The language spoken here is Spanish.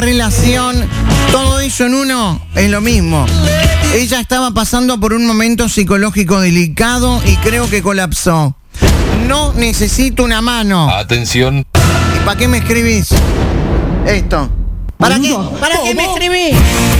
relación, todo eso en uno es lo mismo. Ella estaba pasando por un momento psicológico delicado y creo que colapsó. No necesito una mano. Atención. ¿Y para qué me escribís esto? ¿Para qué? ¿Para qué me escribís?